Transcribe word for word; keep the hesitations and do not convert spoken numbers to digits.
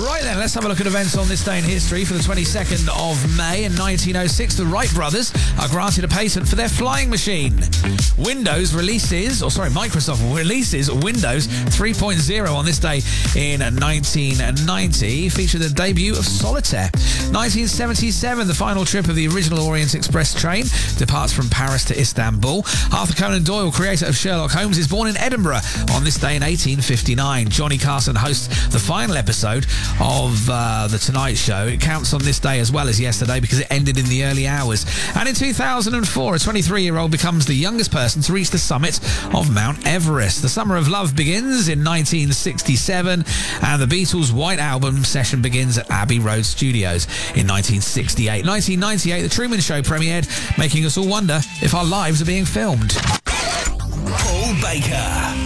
Right then, let's have a look at events on this day in history. For the twenty-second of May in nineteen oh six, the Wright brothers are granted a patent for their flying machine. Windows releases, or sorry, Microsoft releases Windows three point oh on this day in nineteen ninety, featured the debut of Solitaire. nineteen seventy-seven, the final trip of the original Orient Express train departs from Paris to Istanbul. Arthur Conan Doyle, creator of Sherlock Holmes, is born in Edinburgh on this day in eighteen fifty-nine. Johnny Carson hosts the final episode of uh, The Tonight Show. It counts on this day as well as yesterday because it ended in the early hours. And in two thousand four, a twenty-three-year-old becomes the youngest person to reach the summit of Mount Everest. The Summer of Love begins in nineteen sixty-seven, and the Beatles' White Album session begins at Abbey Road Studios in nineteen sixty-eight. nineteen ninety-eight, The Truman Show premiered, making us all wonder if our lives are being filmed. Paul Baker.